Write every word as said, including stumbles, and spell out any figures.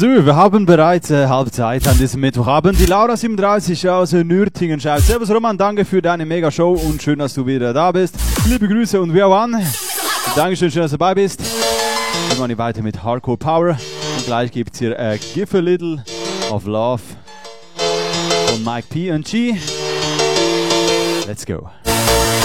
So, wir haben bereits äh, Halbzeit an diesem Mittwochabend. Die Laura siebenunddreißig aus äh, Nürtingen schreibt: Servus Roman, danke für deine Mega-Show und schön, dass du wieder da bist. Liebe Grüße und wir waren. Dankeschön, schön, dass du dabei bist. Wir machen weiter mit Hardcore Power. Und gleich gibt es hier äh, Give a Little of Love von Mike P und G. Let's go.